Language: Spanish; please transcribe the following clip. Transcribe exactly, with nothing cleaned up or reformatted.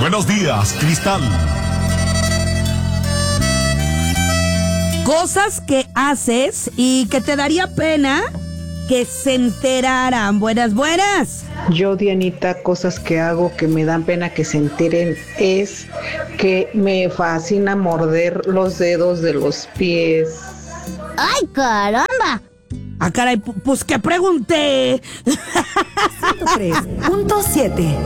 Buenos días, Cristal. Cosas que haces y que te daría pena que se enteraran. Buenas, buenas. Yo, Dianita, cosas que hago que me dan pena que se enteren es que me fascina morder los dedos de los pies. ¡Ay, caramba! Ah, caray, pu- pues que pregunté. ciento tres punto siete